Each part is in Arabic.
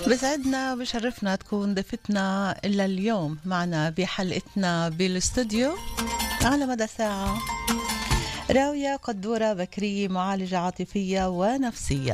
بسعدنا وبشرفنا تكون ضيفتنا إلا اليوم معنا بحلقتنا بالاستوديو على مدى ساعة راوية قدورة بكرية، معالجة عاطفية ونفسية.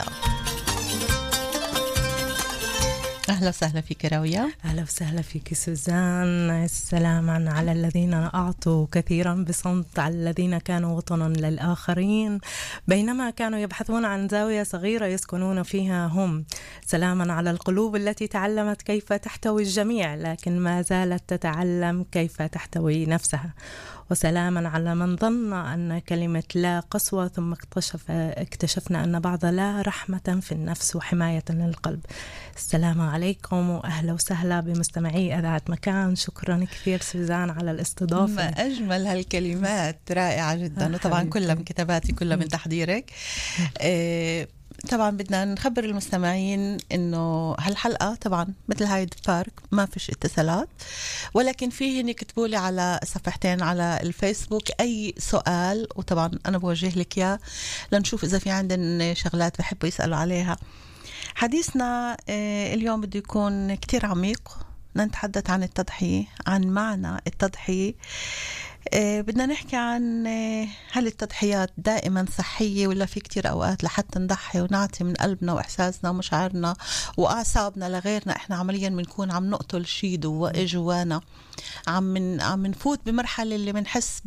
أهلا وسهلا فيك راوية. أهلا وسهلا فيك سوزان. السلام على الذين أعطوا كثيرا بصمت، على الذين كانوا وطنا للآخرين بينما كانوا يبحثون عن زاوية صغيرة يسكنون فيها هم. سلاما على القلوب التي تعلمت كيف تحتوي الجميع لكن ما زالت تتعلم كيف تحتوي نفسها. وسلاما على من ظن أن كلمة لا قسوة ثم اكتشفنا أن بعض لا رحمة في النفس وحماية للقلب. السلام عليكم وأهلا وسهلا بمستمعي إذاعة مكان. شكرا كثير سوزان على الاستضافة. ما أجمل هالكلمات، رائعة جدا. وطبعا كلها من كتاباتي، كلها من تحضيرك. طبعا بدنا نخبر المستمعين انه هالحلقة طبعا مثل هاي بارك ما فيش اتصالات، ولكن فيه يكتبوا لي على صفحتين على الفيسبوك اي سؤال، وطبعا انا بوجه لك اياه لنشوف اذا في عندنا شغلات بحبوا يسألوا عليها. حديثنا اليوم بده يكون كتير عميق. نتحدث عن التضحية، عن معنى التضحية. بدنا نحكي عن هل التضحيات دائما صحية ولا في كتير أوقات لحتى نضحي ونعطي من قلبنا وإحساسنا ومشاعرنا وأعصابنا لغيرنا إحنا عمليا بنكون عم نقتل شي جوانا، عم نفوت بمرحلة اللي بنحس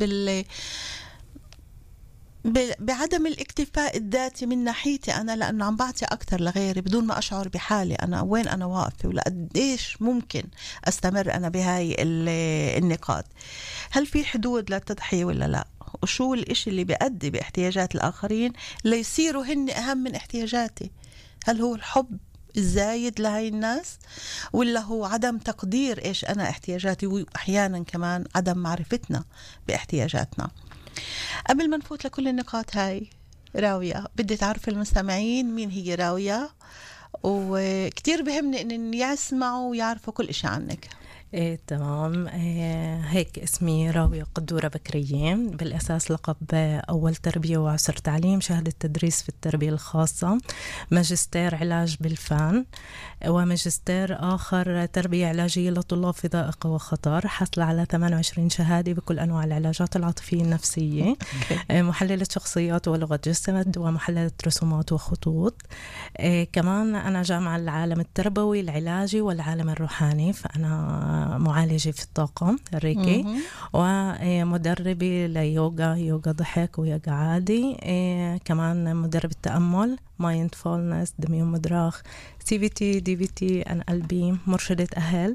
بعدم الاكتفاء الذاتي من ناحيتي أنا، لأنه عم بعطي أكتر لغيري بدون ما أشعر بحالي أنا وين أنا واقفة ولا قديش ممكن أستمر أنا بهاي النقاط. هل في حدود للتضحية ولا لا؟ وشو الإشي اللي بيؤدي باحتياجات الآخرين ليصيروا هن أهم من احتياجاتي؟ هل هو الحب الزايد لهاي الناس ولا هو عدم تقدير إيش أنا احتياجاتي، وأحيانا كمان عدم معرفتنا باحتياجاتنا؟ قبل ما نفوت لكل النقاط هاي راوية، بدي تعرف المستمعين مين هي راوية، وكتير بهمني ان يسمعوا ويعرفوا كل اشي عنك. إيه تمام. هيك اسمي راوية قدورة بكرية، بالأساس لقب أول تربية وعسر تعليم، شهادة تدريس في التربية الخاصة، ماجستير علاج بالفن، وماجستير آخر تربية علاجية لطلاب في ضائقة وخطر. حصل على 28 شهادة بكل أنواع العلاجات العاطفية النفسية. محللة شخصيات ولغة جسد ومحللة رسومات وخطوط. كمان أنا جامعة العالم التربوي العلاجي والعالم الروحاني، فأنا معالجة في الطاقة الريكي ومدربة ليوغا، يوغا ضحك ويوغا عادي. كمان مدربة تأمل، مايندفولنس، دميون مدراخ، CBT DBT NLP، مرشدة أهل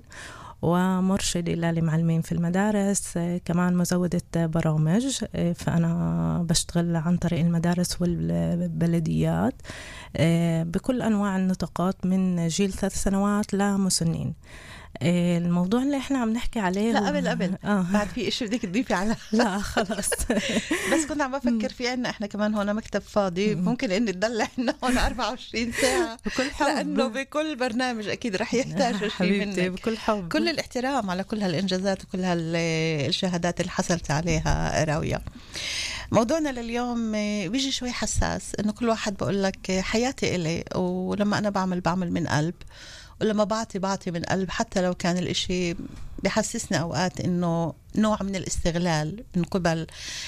ومرشدة للمعلمين في المدارس. كمان مزودة برامج، فأنا بشتغل عن طريق المدارس والبلديات بكل أنواع النطاقات من جيل 3 سنوات لمسنين. الموضوع اللي احنا عم نحكي عليه لا قبل بعد في اشي بدك تضيفي على لا خلاص. بس كنت عم بفكر في عنا احنا كمان هون مكتب فاضي، ممكن ان ندلع احنا هون 24 ساعة بكل حب، لانه بكل برنامج اكيد رح يحتاجوا شيء منك. بكل حب، كل الاحترام على كل هالانجازات وكل هالشهادات اللي حصلت عليها راوية. موضوعنا لليوم بيجي شوي حساس، انه كل واحد بقول لك حياتي إلي، ولما انا بعمل من قلب، ولما بعطي من قلب، حتى لو كان الاشي بحسسني اوقات انه نوع من الاستغلال من قبل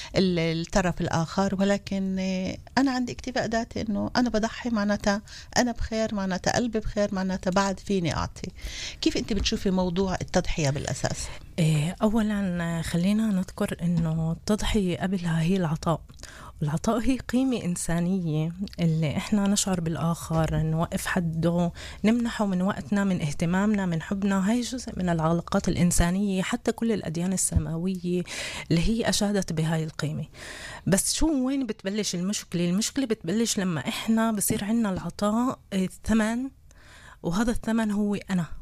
الطرف الاخر، ولكن انا عندي اكتفاء ذاتي، انه انا بضحي معناتها انا بخير، معناتها قلبي بخير، معناتها بعد فيني اعطي. كيف انت بتشوفي موضوع التضحية بالاساس؟ اولا خلينا نذكر انه التضحية قبلها هي العطاء، والعطاء هي قيمة إنسانية اللي إحنا نشعر بالآخر، نوقف حده، نمنحه من وقتنا، من اهتمامنا، من حبنا. هاي جزء من العلاقات الإنسانية، حتى كل الأديان السماوية اللي هي أشادت بهاي القيمة. بس شو وين بتبلش المشكلة بتبلش لما إحنا بصير عنا العطاء الثمن، وهذا الثمن هو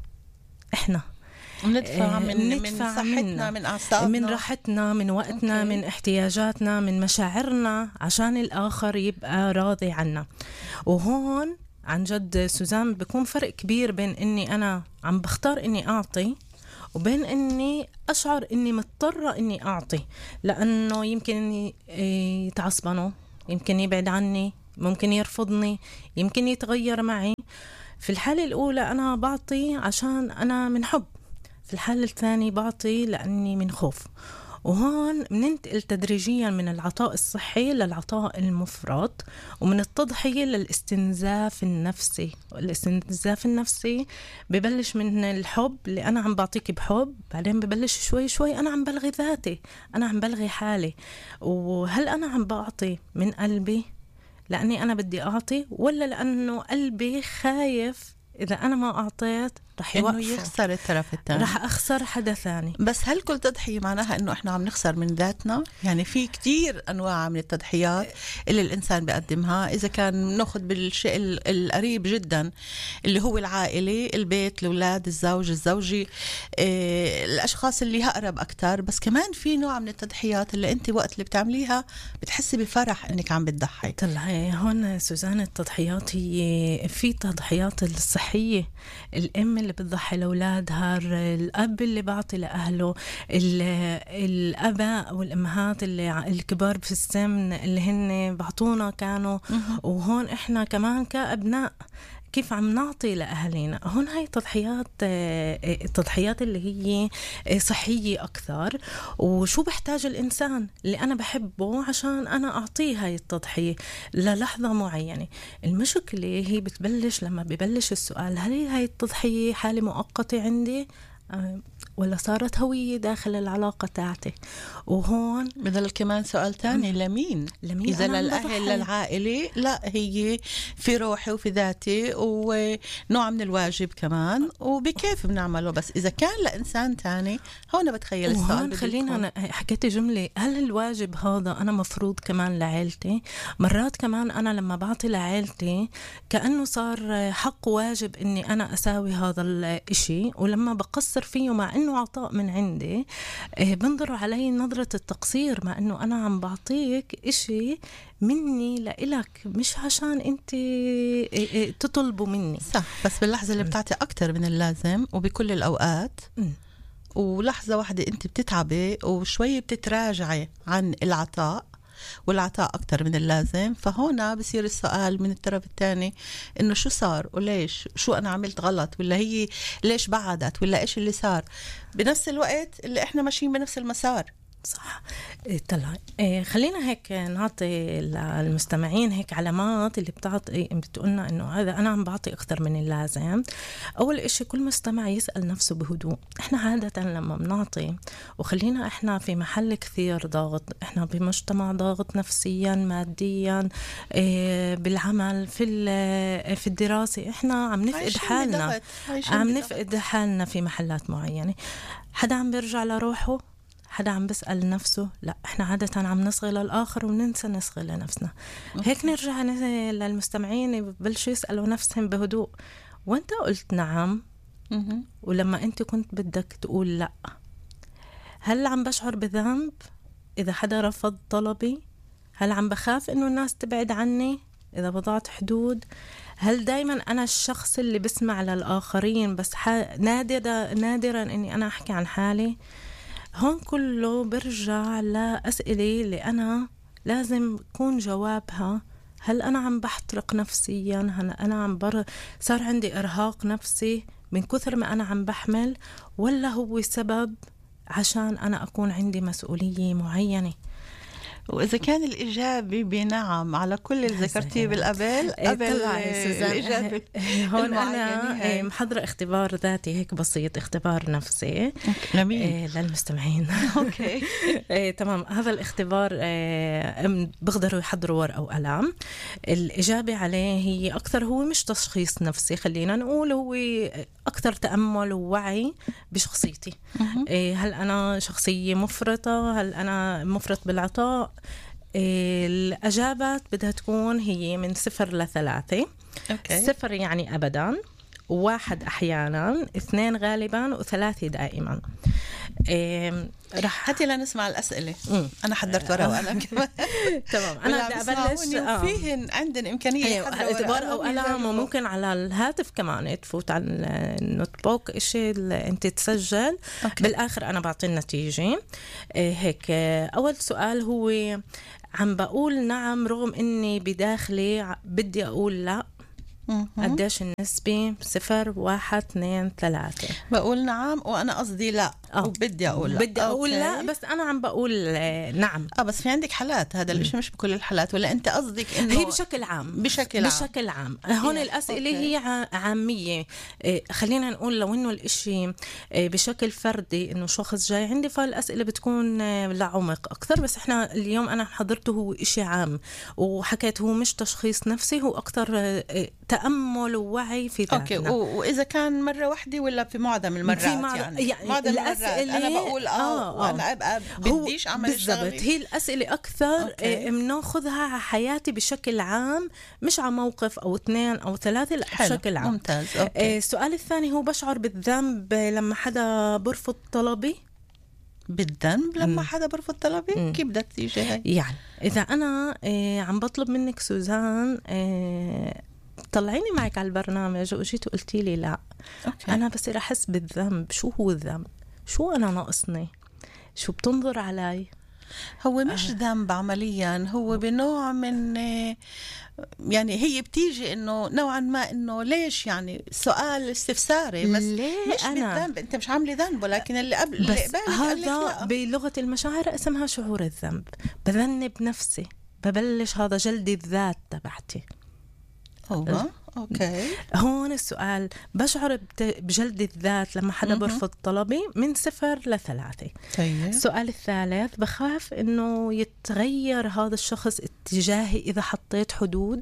إحنا ندفع من صحتنا، من أعصابنا، من راحتنا، من وقتنا، من احتياجاتنا، من مشاعرنا، عشان الآخر يبقى راضي عنا. وهون عن جد سوزان بيكون فرق كبير بين إني أنا عم بختار إني أعطي وبين إني أشعر إني مضطرة إني أعطي، لأنه يمكن يتعصبنوا، يمكن يبعد عني، ممكن يرفضني، يمكن يتغير معي. في الحالة الأولى أنا بعطي عشان أنا من حب، في الحالة الثانية بعطي لأني من خوف. وهون بننتقل تدريجيا من العطاء الصحي للعطاء المفرط، ومن التضحية للاستنزاف النفسي. الاستنزاف النفسي ببلش من الحب اللي أنا عم بعطيك بحب، بعدين ببلش شوي شوي أنا عم بلغي ذاتي، أنا عم بلغي حالي. وهل أنا عم بعطي من قلبي لأني أنا بدي أعطي، ولا لأنه قلبي خايف إذا أنا ما أعطيت رح إنه يخسر الطرف الثاني، رح أخسر حدا ثاني؟ بس هل كل تضحية معناها إنه إحنا عم نخسر من ذاتنا؟ يعني في كتير أنواع من التضحيات اللي الإنسان بيقدمها. إذا كان نأخذ بالشيء القريب جدا اللي هو العائلة، البيت، الأولاد، الزوج، الزوجي، الأشخاص اللي أقرب أكتر. بس كمان في نوع من التضحيات اللي أنت وقت اللي بتعمليها بتحسي بفرح إنك عم بتضحي. طلعي هون سوزان، التضحيات هي في تضحيات الصحية، الأم اللي بتضحي لأولادها، الأب اللي بعطي لأهله، الأباء والأمهات اللي الكبار في السن اللي هن بعطونا كانوا. وهون إحنا كمان كأبناء كيف عم نعطي لأهلنا. هون هاي التضحيات اللي هي صحية أكثر، وشو بحتاج الإنسان اللي أنا بحبه عشان أنا أعطيه هاي التضحية للحظة معينة. المشكلة هي بتبلش لما ببلش السؤال، هل هاي التضحية حالة مؤقتة عندي ولا صارت هوية داخل العلاقة تاعتي؟ وهون بدل كمان سؤال تاني، لمين إذا للأهل للعائلة؟ لا، هي في روحي وفي ذاتي ونوع من الواجب كمان، وبكيف بنعمله. بس إذا كان لإنسان تاني، هون بتخيل السؤال. خلينا أنا حكيت جملة، هل الواجب هذا أنا مفروض كمان لعائلتي؟ مرات كمان أنا لما بعطي لعائلتي كأنه صار حق واجب إني أنا أساوي هذا الإشي، ولما بقصر فيه مع إنه عطاء من عندي بنظروا علي نظرة التقصير، مع إنه أنا عم بعطيك إشي مني لإلك، مش عشان أنت تطلبوا مني. صح، بس باللحظة اللي بتعطي أكتر من اللازم وبكل الأوقات، ولحظة واحدة أنت بتتعبي وشوي بتتراجعي عن العطاء والعطاء أكتر من اللازم، فهنا بصير السؤال من الطرف الثاني إنه شو صار وليش، شو أنا عملت غلط، ولا هي ليش بعدت، ولا إيش اللي صار. بنفس الوقت اللي إحنا ماشيين بنفس المسار. صح. طلع خلينا هيك نعطي المستمعين هيك علامات اللي بتقولنا انه هذا انا عم بعطي اكثر من اللازم. اول اشي، كل مستمع يسأل نفسه بهدوء، احنا عادة لما بنعطي، وخلينا احنا في محل كثير ضاغط، احنا بمجتمع ضاغط نفسيا ماديا، بالعمل، في الدراسة، احنا عم نفقد حالنا، نفقد حالنا في محلات معينة. حدا عم بيرجع لروحه، حدا عم بسأل نفسه؟ لا، احنا عادة عم نصغي للآخر وننسى نصغي لنفسنا. هيك نرجع للمستمعين ببلشوا يسألوا نفسهم بهدوء، وانت قلت نعم، ولما انت كنت بدك تقول لا، هل عم بشعر بذنب إذا حدا رفض طلبي؟ هل عم بخاف إنه الناس تبعد عني إذا وضعت حدود؟ هل دايما أنا الشخص اللي بسمع للآخرين بس نادرا إني أنا أحكي عن حالي؟ هون كله برجع لأسئلة اللي أنا لازم يكون جوابها. هل أنا عم بحترق نفسيا؟ هل أنا صار عندي إرهاق نفسي من كثر ما أنا عم بحمل، ولا هو سبب عشان أنا أكون عندي مسؤولية معينة؟ وإذا كان الإجابة بنعم على كل اللي ذكرتيه قبل الإجابة هون أنا محضرة اختبار ذاتي هيك بسيط، اختبار نفسي للمستمعين. أوكي. تمام. هذا الاختبار بقدروا يحضروا ورقة وقلم. الإجابة عليه هي أكثر، هو مش تشخيص نفسي، خلينا نقول هو أكثر تأمل ووعي بشخصيتي. هل أنا شخصية مفرطة؟ هل أنا مفرط بالعطاء؟ الأجابات بدها تكون هي من 0 ل 3. 0 يعني أبدا، 1 أحيانا، 2 غالبا، و3 دائما. رح هاتي لنسمع الأسئلة. أنا حضرت ورقة وقلم كمان. تمام. أنا بدي أبلش. فيهن عندنا إمكانية اعتبار أو قلم، وممكن على الهاتف كمان تفوت على النوت بوك إشي أنت تسجل. بالآخر أنا بعطي النتيجة. هيك أول سؤال هو، عم بقول نعم رغم إني بداخلي بدي أقول لا؟ قديش النسبة؟ 0 1 2 3. بقول نعم وأنا قصدي لا وبدي أقول لا. بدي أقول لا بس أنا عم بقول نعم. بس في عندك حالات هذا الإشي مش بكل الحالات، ولا أنت قصدك إنه هي بشكل عام؟ بشكل عام. هون الأسئلة هي عامية. خلينا نقول لو إنه الإشي بشكل فردي إنه شخص جاي عندي فالأسئلة بتكون لعمق أكثر، بس إحنا اليوم أنا حضرته هو إشي عام وحكيت هو مش تشخيص نفسي، هو أكتر تأمل ووعي في ذاتنا. أوكي. وإذا كان مرة واحدة ولا في معظم المرات؟ يعني معظم الأسئلة أنا بقول وأنا أبقى بديش أعمل الشغلة. هي الأسئلة أكثر بناخذها على حياتي بشكل عام، مش على موقف أو 2 أو 3، لا بشكل عام. ممتاز. السؤال الثاني هو بشعر بالذنب لما حدا برفض طلبي. بالذنب لما حدا برفض طلبي؟ كيف بدها تيجي هاي؟ يعني إذا أنا عم بطلب منك سوزان طلعيني معك على البرنامج وجيت وقلتي لي لا، أنا بصير أحس بالذنب. شو هو الذنب؟ شو أنا ناقصني؟ شو بتنظر علي؟ هو مش ذنب عمليا، هو بنوع من يعني هي بتيجي انه نوعا ما انه ليش، يعني سؤال استفساري بس مش بالذنب. انت مش عامله ذنب، ولكن اللي قبالك هذا بلغة المشاعر اسمها شعور الذنب. بذنب نفسي، ببلش هذا جلد الذات تبعتي. أوكي. هون السؤال بشعر بجلد الذات لما حدا برفض طلبي من 0 ل 3. طيب. السؤال الثالث بخاف إنه يتغير هذا الشخص اتجاهي إذا حطيت حدود.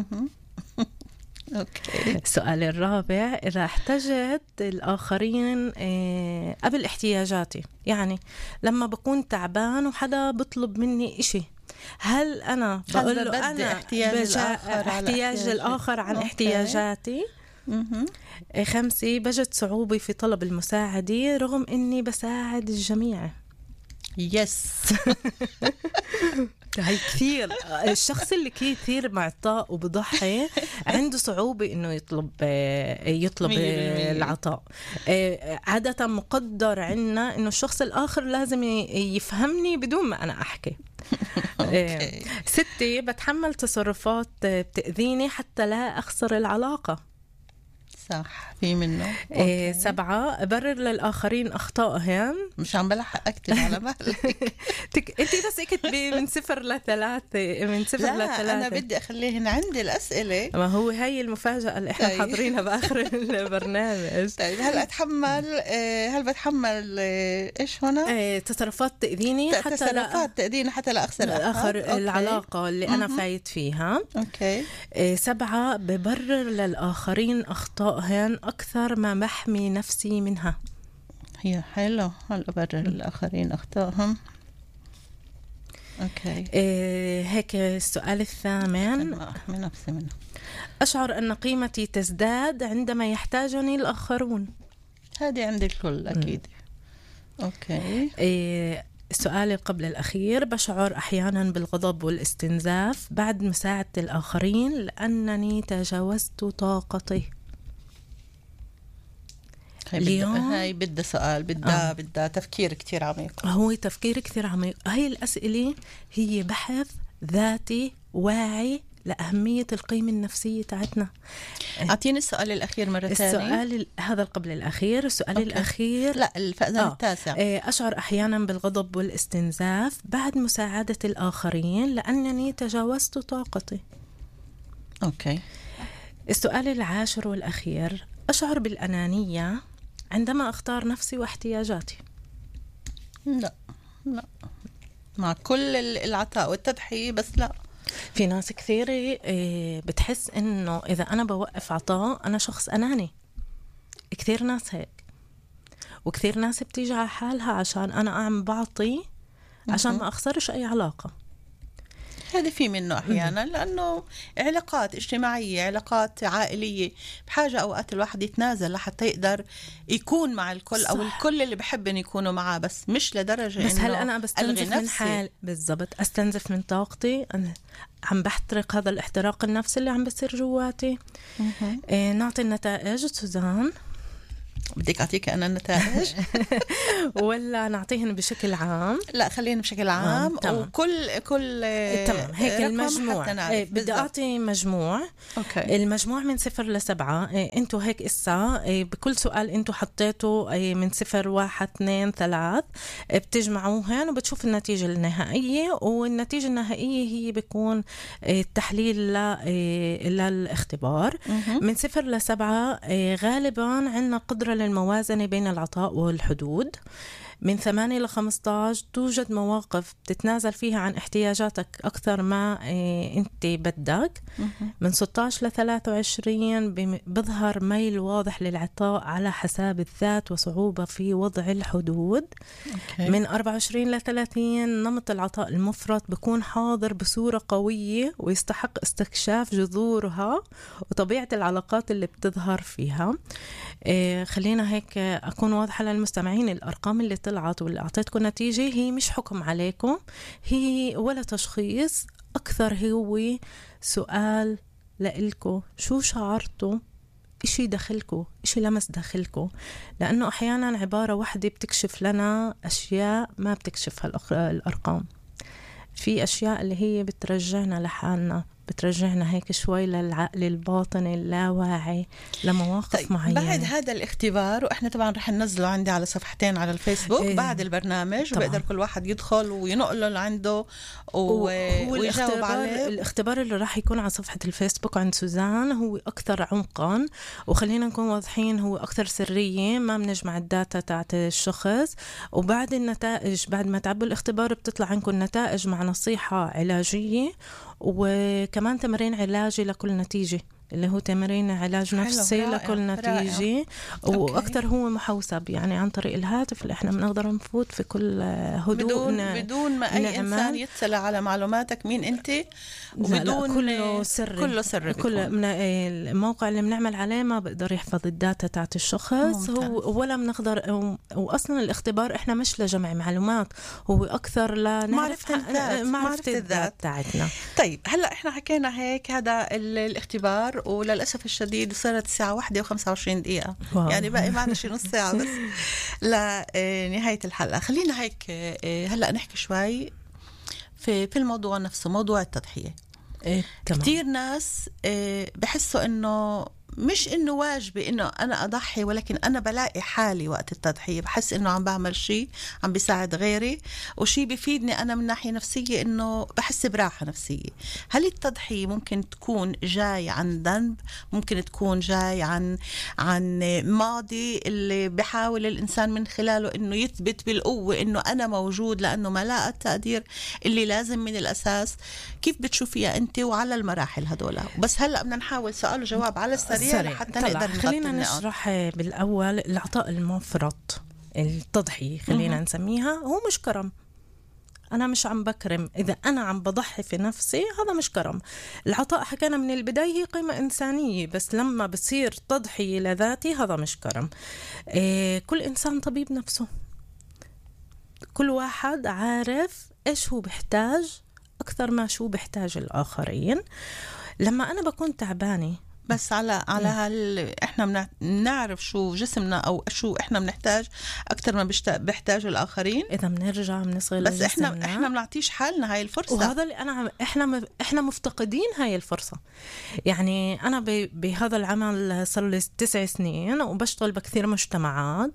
أوكي. السؤال الرابع إذا احتجت الآخرين قبل احتياجاتي، يعني لما بكون تعبان وحدا بطلب مني إشي، هل أنا بقول له أنا احتياج الآخر عن احتياجاتي؟ 5 بجد صعوبة في طلب المساعدة رغم إني بساعد الجميع. يس. هاي كثير. الشخص اللي كثير معطاء وبضحي عنده صعوبة إنه يطلب العطاء. عادة مقدر عنا إنه الشخص الآخر لازم يفهمني بدون ما أنا أحكي. 6 بتحمل تصرفات بتأذيني حتى لا أخسر العلاقة. صح، في منه. 7 أبرر للآخرين أخطائهم. مش عم بلحق أكتب على مهلك. أنت بس اكتبي من 0 ل 3. من 0 ل 3 أنا بدي أخليهن عندي الأسئلة. ما هو هاي المفاجأة اللي إحنا حاضرينها بآخر البرنامج. طيب هل بتحمل إيش هنا؟ تصرفات تأذيني حتى لا أخسر العلاقة اللي أنا فايت فيها. أوكي. 7 ببرر للآخرين أخطائهن أكثر ما بحمي نفسي منها. هي حلو. هل أبرر الآخرين أخطائهم؟ أوكي. هيك السؤال الثامن أحمي نفسي منها. أشعر أن قيمتي تزداد عندما يحتاجني الآخرون. هذه عند الكل أكيد. أوكي. السؤال قبل الأخير بشعر أحيانا بالغضب والاستنزاف بعد مساعدة الآخرين لأنني تجاوزت طاقتي. هاي بدها سؤال، بدها تفكير كتير عميق. هو تفكير كتير عميق. هاي الأسئلة هي بحث ذاتي واعي لأهمية القيمة النفسية تاعتنا. أعطيني السؤال الأخير مرة ثانية. السؤال هذا قبل الأخير. السؤال الأخير لا الفأذن التاسع. أشعر أحيانا بالغضب والاستنزاف بعد مساعدة الآخرين لأنني تجاوزت طاقتي. أوكي. السؤال العاشر والأخير أشعر بالأنانية عندما أختار نفسي واحتياجاتي. لا مع كل العطاء والتضحية، بس لا، في ناس كثيرة بتحس إنه إذا أنا بوقف عطاء أنا شخص أناني. كثير ناس هيك، وكثير ناس بتيجي على حالها عشان أنا عم بعطي عشان ما أخسرش أي علاقة. هذا في منه أحيانا لأنه علاقات اجتماعية، علاقات عائلية، بحاجة أوقات الواحد يتنازل لحتى يقدر يكون مع الكل. صح. أو الكل اللي بحب أن يكونوا معاه، بس مش لدرجة بس هل أنا بستنزف من حال بالضبط، أستنزف من طاقتي، أنا عم بحترق هذا الاحتراق النفسي اللي عم بصير جواتي. نعطي النتائج سوزان. بدك أعطيك أنا النتائج ولا نعطيهن بشكل عام؟ لا خلينا بشكل عام. وكل تمام هيك المجموع. بدي أعطي مجموع. أوكي. المجموع من 0 ل7. انتو هيك إسا بكل سؤال انتو حطيتوا من 0 1 2 3 بتجمعوهن وبتشوف النتيجة النهائية، والنتيجة النهائية هي بيكون التحليل للاختبار. من 0 ل7 غالبا عندنا قدرة للموازنة بين العطاء والحدود. من 8 ل 15 توجد مواقف بتتنازل فيها عن احتياجاتك أكثر ما أنت بدك. من 16 ل 23 بظهر ميل واضح للعطاء على حساب الذات وصعوبة في وضع الحدود. من 24 ل 30 نمط العطاء المفرط بيكون حاضر بصورة قوية ويستحق استكشاف جذورها وطبيعة العلاقات اللي بتظهر فيها. خلينا هيك أكون واضحة للمستمعين، الأرقام اللي طلعت واللي أعطيتكم نتيجة هي مش حكم عليكم، هي ولا تشخيص، أكثر هو سؤال لإلكم، شو شعرتوا، إشي داخلكم، إشي لمس داخلكم، لأنه أحيانا عبارة واحدة بتكشف لنا أشياء ما بتكشفها الأرقام. في أشياء اللي هي بترجعنا لحالنا، بترجعنا هيك شوي للعقل الباطني اللاواعي لمواقف معينة. بعد هذا الاختبار، وإحنا طبعا رح ننزله عندي على صفحتين على الفيسبوك بعد البرنامج، وبقدر كل واحد يدخل وينقله لعنده ويجاوب عليه. الاختبار اللي راح يكون على صفحة الفيسبوك عند سوزان هو أكثر عمقا، وخلينا نكون واضحين هو أكثر سرية، ما بنجمع الداتا تاعت الشخص. وبعد النتائج، بعد ما تعبوا الاختبار بتطلع عندكم نتائج مع نصيحة علاجية وكمان تمرين علاجي لكل نتيجة، اللي هو تمرين علاج نفسي لكل نتيجة. وأكتر هو محوسب، يعني عن طريق الهاتف اللي احنا بنقدر نفوت في كل هدوء بدون ما أي إنسان يتصل على معلوماتك مين أنت، وبدون كله سري. كله سري. من الموقع اللي بنعمل عليه ما بقدر يحفظ الداتا تاعت الشخص هو، ولا بنقدر. وأصلا الاختبار احنا مش لجمع معلومات، هو أكثر لنعرف معرفة الذات تاعتنا. طيب هلأ احنا حكينا هيك هذا الاختبار، وللأسف الشديد صارت الساعة 1:25. يعني باقي معنا شي نص ساعة بس لنهاية الحلقة. خلينا هيك هلأ نحكي شوي في الموضوع نفسه، موضوع التضحية. كتير ناس بحسوا إنه مش إنه واجبي إنه أنا أضحي، ولكن أنا بلاقي حالي وقت التضحية، بحس إنه عم بعمل شيء عم بيساعد غيري، وشيء بيفيدني أنا من ناحية نفسية، إنه بحس براحة نفسية. هل التضحية ممكن تكون جاي عن ذنب؟ ممكن تكون جاي عن ماضي اللي بحاول الإنسان من خلاله إنه يثبت بالقوة إنه أنا موجود، لأنه ما لاقى التقدير اللي لازم من الأساس؟ كيف بتشوفيها أنت وعلى المراحل هدولا؟ بس هلأ بدنا نحاول سؤال وجواب على السريع حتى نقدر خلينا نشرح بالأول. العطاء المفرط، التضحية خلينا نسميها، هو مش كرم. أنا مش عم بكرم، إذا أنا عم بضحي في نفسي هذا مش كرم. العطاء حكينا من البداية هي قيمة إنسانية، بس لما بصير تضحية لذاتي هذا مش كرم. كل إنسان طبيب نفسه، كل واحد عارف إيش هو بيحتاج أكثر ما شو بيحتاج الآخرين. لما أنا بكون تعبانة بس على احنا بنعرف شو جسمنا او شو احنا بنحتاج اكثر ما بيحتاجوا الاخرين. اذا بنرجع بنصغي بس احنا بنعطيش حالنا هاي الفرصه، وهذا اللي احنا مفتقدين هاي الفرصه. يعني انا بهذا العمل صار لي 9 سنين وبشتغل بكثير مجتمعات.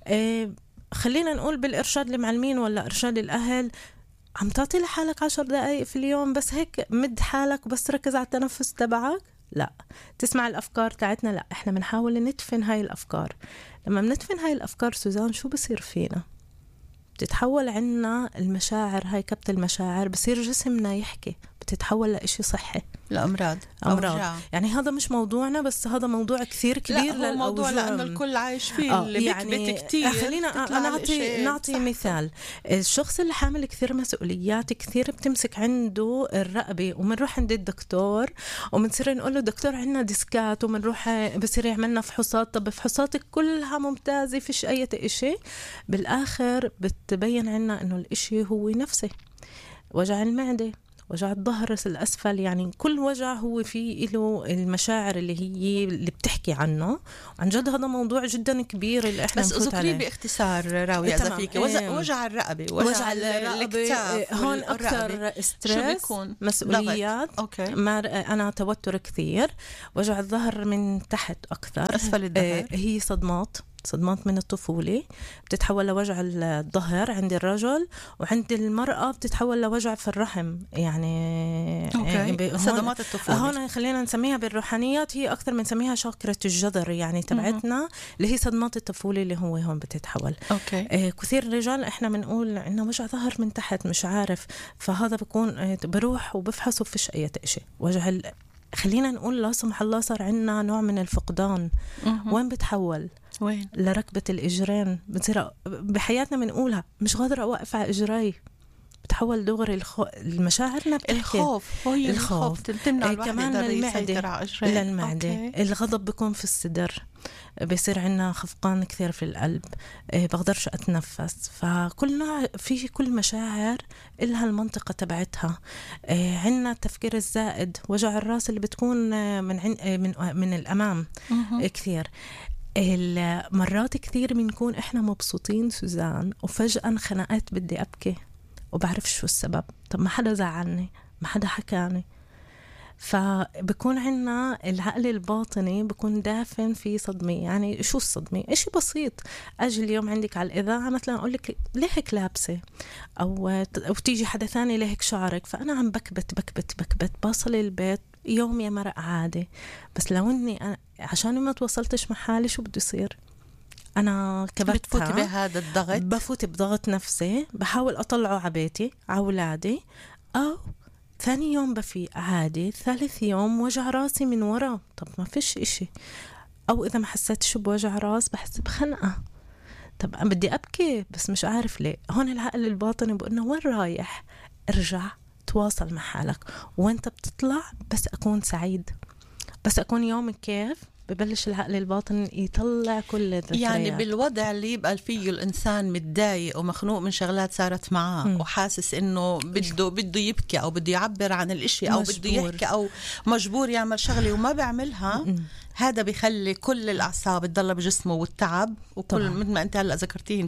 خلينا نقول بالارشاد المعلمين ولا ارشاد الاهل، عم تعطي لحالك 10 دقائق في اليوم بس هيك مد حالك وبس ركز على التنفس تبعك؟ لا. تسمع الأفكار تاعتنا؟ لا. احنا بنحاول ندفن هاي الأفكار. لما بندفن هاي الأفكار سوزان شو بصير فينا؟ بتتحول عنا المشاعر، هاي كبت المشاعر، بصير جسمنا يحكي، بتتحول لإشي صحي، لأمراض. يعني هذا مش موضوعنا، بس هذا موضوع كثير كبير للأوجاع. موضوع لأنه الكل عايش فيه اللي يعني كتير. خلينا نعطي مثال. الشخص اللي حامل كثير مسؤوليات كثير بتمسك عنده الرقبة، ومنروح عند الدكتور ومنصير نقول له دكتور عنا ديسكات، ومنروح بصير يعملنا فحوصات. طب فحوصاتك كلها ممتازة، فيش أي إشي. بالآخر بتبين عنا إنه الإشي هو نفسي، وجع المعدة وجع الظهر الأسفل، يعني كل وجع هو فيه له المشاعر اللي بتحكي عنه. عن جد هذا موضوع جدا كبير اللي احنا بس اذكري باختصار راوية إذا فيكي. وجع الرقبة، وجع الكتاف، هون أكثر ستريس، مسؤوليات. أنا توتر كثير. وجع الظهر من تحت أكثر، أسفل الظهر هي صدمات من الطفولة بتتحول لوجع الظهر عند الرجل، وعند المرأة بتتحول لوجع في الرحم. يعني صدمات الطفولة هون خلينا نسميها بالروحانيات، هي أكثر من نسميها شاكرة الجذر يعني تبعتنا، اللي هي صدمات الطفولة اللي هو هون بتتحول. كثير رجال احنا بنقول عندنا وجع ظهر من تحت مش عارف، فهذا بكون بروح وبفحص وفيش أي شيء. وجع خلينا نقول لا سمح الله صار عندنا نوع من الفقدان. وين بتحول؟ وين؟ لركبة الإجرين. بتصير بحياتنا بنقولها مش قادرة أوقف على إجري، بتحول دغري المشاعرنا بتحكي. الخوف تمنع كمان للمعدة. الغضب بيكون في الصدر، بيصير عنا خفقان كثير في القلب، بقدرش أتنفس. فكل نوع في كل مشاعر إلها المنطقة تبعتها. عنا التفكير الزائد، وجع الراس اللي بتكون من الأمام كثير. المرات كثير بنكون إحنا مبسوطين سوزان، وفجأة خناقات بدي أبكي وبعرف شو السبب. طب ما حدا زعلني، ما حدا حكاني. فبكون عنا العقل الباطني بكون دافن في صدمة. يعني شو الصدمة؟ إشي بسيط، أجي اليوم عندك على الإذاعة مثلا أقول لك ليه هيك لابسة، أو تيجي حدا ثاني ليه هيك شعرك، فأنا عم بكبت باصل البيت يوم يا مرق عادي. بس لو إني عشان ما توصلتش مع حالي شو بده يصير؟ أنا كبتها، بتفوت بهذا الضغط، بفوت بضغط نفسي، بحاول أطلعه عبيتي عولادي، أو ثاني يوم بفيق عادي، ثالث يوم وجع راسي من ورا. طب ما فيش إشي. أو إذا ما حسيتش بوجع راس بحس بخنقة. طب أنا بدي أبكي بس مش عارف ليه. هون العقل الباطني بقولنا وين رايح؟ ارجع تواصل مع حالك، وانت بتطلع بس أكون سعيد، بس أكون يومك كيف. ببلش العقل الباطن يطلع كل الذكريات. يعني بالوضع اللي يبقى فيه الإنسان متضايق ومخنوق من شغلات صارت معاه، وحاسس إنه بده يبكي أو بده يعبر عن الإشي، أو بده يحكي، أو مجبور يعمل شغلة وما بيعملها، هذا بيخلي كل الأعصاب تضل بجسمه، والتعب، وكل مثل ما أنت هلأ ذكرتين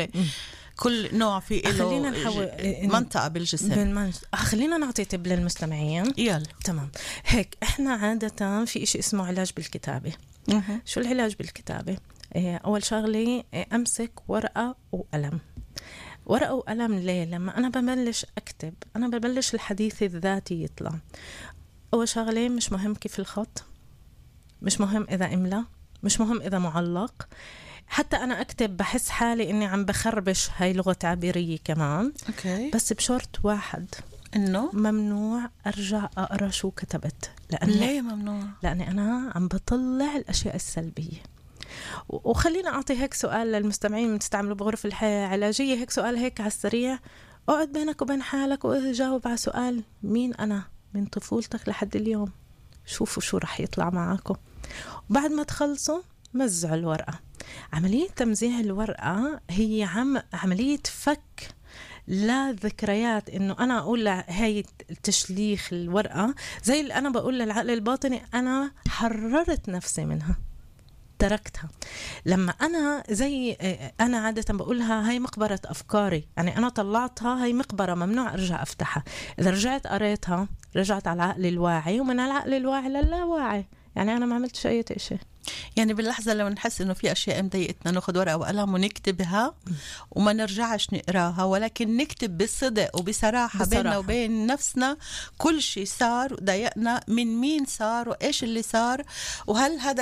كل نوع في له منطقة بالجسم. خلينا نعطي تب للمستمعين. يلا تمام. هيك احنا عادة في إشي اسمه علاج بالكتابة. شو العلاج بالكتابة؟ أول شغلة أمسك ورقة وقلم. ورقة وقلم ليه؟ لما أنا ببلش أكتب أنا ببلش الحديث الذاتي يطلع. أول شغلة مش مهم كيف الخط، مش مهم إذا إملا، مش مهم إذا معلق. حتى أنا أكتب بحس حالي إني عم بخربش، هاي لغة تعبيرية كمان. بس بشرط واحد، إنه ممنوع أرجع أقرأ شو كتبت. ليه ممنوع؟ لأني أنا عم بطلع الأشياء السلبية. وخلينا أعطي هيك سؤال للمستمعين من تستعملوا بغرف العلاجية، هيك سؤال هيك على السريع. اقعد بينك وبين حالك وجاوب على سؤال: مين أنا من طفولتك لحد اليوم؟ شوفوا شو رح يطلع معاكم. وبعد ما تخلصوا مزعوا الورقة. عملية تمزيع الورقة هي عملية فك لا ذكريات. إنه أنا أقول هاي تشليخ الورقة زي اللي أنا بقول للعقل الباطني أنا حررت نفسي منها، تركتها. لما أنا زي أنا عادة بقولها هاي مقبرة أفكاري، يعني أنا طلعتها، هاي مقبرة ممنوع أرجع أفتحها. إذا رجعت قريتها رجعت على العقل الواعي، ومن العقل الواعي للاواعي، يعني أنا ما عملتش أي شيء. يعني باللحظة لو نحس إنه في أشياء مضايقتنا ناخد ورقة وقلم ونكتبها، وما نرجعش نقراها، ولكن نكتب بصدق وبصراحة بيننا وبين نفسنا كل شيء صار ضايقنا، من مين صار، وإيش اللي صار، وهل هذا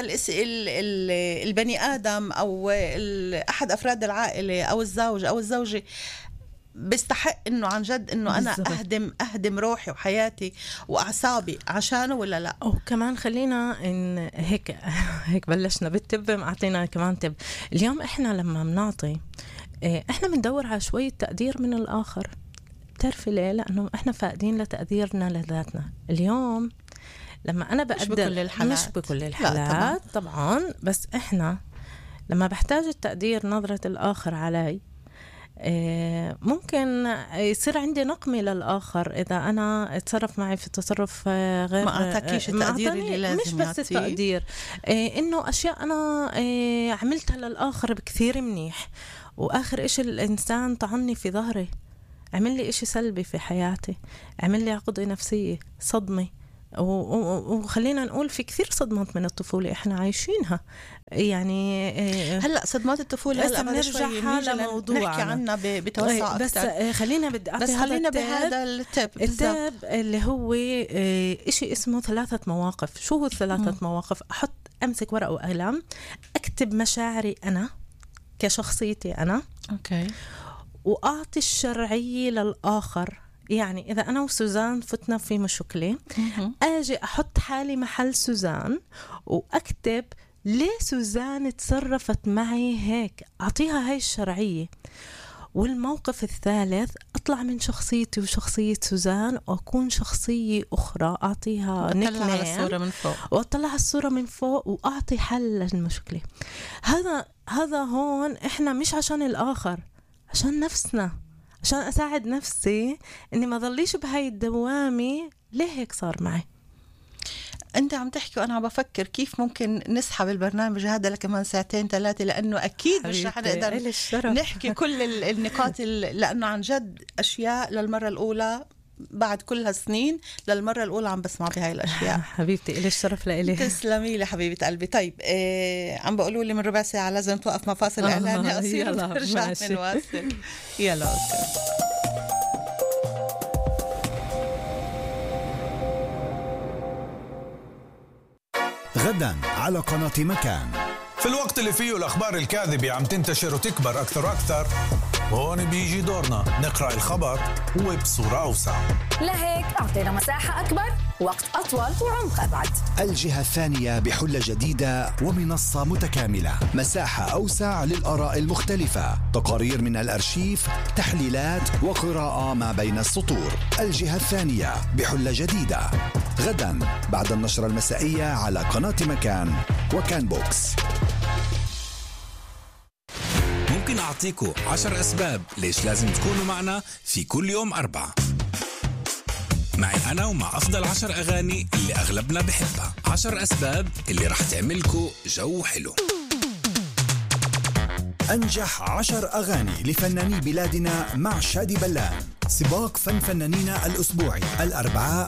البني آدم أو أحد أفراد العائلة أو الزوج أو الزوجة بيستحق إنه عن جد إنه أنا أهدم روحي وحياتي وأعصابي عشانه ولا لا. وكمان خلينا إن هيك بلشنا بالتب، أعطينا كمان تب. اليوم إحنا لما بنعطي إحنا بندور على شوية تقدير من الآخر. بتعرفي ليه؟ لأنه إحنا فاقدين لتقديرنا لذاتنا. اليوم لما أنا بقدر مش بكل الحالات طبعا، بس إحنا لما بحتاج التقدير، نظرة الآخر علي، ممكن يصير عندي نقمة للآخر إذا أنا اتصرف معي في تصرف غير، ما أعطاكيش التقدير اللي لازم مش بس يعطيه. التقدير، إنه أشياء أنا عملتها للآخر بكثير منيح، وآخر إشي الإنسان طعني في ظهري، عمل لي إشي سلبي في حياتي، عمل لي عقدة نفسية، صدمة. وخلينا نقول في كثير صدمات من الطفولة إحنا عايشينها. يعني هلأ صدمات الطفولة هلا بنرجعها لموضوع نحكي عنها بتوسع بس أكتر. خلينا بهذا التب اللي هو إشي اسمه 3 مواقف. شو هو 3 مواقف؟ أمسك ورقة وقلم، أكتب مشاعري أنا كشخصيتي أنا، أوكي، وأعطي الشرعية للآخر. يعني إذا أنا وسوزان فتنا في مشكلة، أجي أحط حالي محل سوزان وأكتب ليه سوزان تصرفت معي هيك، أعطيها هاي الشرعية. والموقف الثالث، أطلع من شخصيتي وشخصية سوزان وأكون شخصية أخرى، أعطيها نكنام على الصورة من فوق، وأطلع الصورة من فوق وأعطي حل للمشكلة. هذا هون إحنا مش عشان الآخر، عشان نفسنا، عشان أساعد نفسي إني ما ضليش بهاي الدوامة. ليه هيك صار معي؟ أنت عم تحكي وأنا عم بفكر كيف ممكن نسحب البرنامج هذا لكمان 2-3، لأنه أكيد مش رح نقدر نحكي كل النقاط لأنه عن جد أشياء للمرة الأولى بعد كل هالسنين، للمرة الأولى عم بسمع بهاي الأشياء. حبيبتي إلي الشرف لإلي. تسلمي لي حبيبة قلبي. طيب عم بقولوا لي من ربع ساعة لازم توقف مفاصل إعلاني قصير ونرجع نواصل. يلا أوكي. غدا على قناة مكان. في الوقت اللي فيه الأخبار الكاذبة عم تنتشر وتكبر أكثر وأكثر، هون بيجي دورنا نقرأ الخبر وبصورة أوسع. لهيك أعطينا مساحة أكبر، وقت أطول وعمق أبعد. الجهة الثانية بحلة جديدة ومنصة متكاملة، مساحة أوسع للآراء المختلفة، تقارير من الأرشيف، تحليلات وقراءة ما بين السطور. الجهة الثانية بحلة جديدة غدا بعد النشرة المسائية على قناة مكان وكان بوكس. ممكن أعطيكم 10 أسباب ليش لازم تكونوا معنا في كل يوم 4 معي أنا ومع أفضل 10 أغاني اللي أغلبنا بحبها. 10 أسباب اللي رح تعملكوا جو حلو. أنجح 10 أغاني لفناني بلادنا مع شادي بلان. سباق فنانين الأسبوعي الأربعاء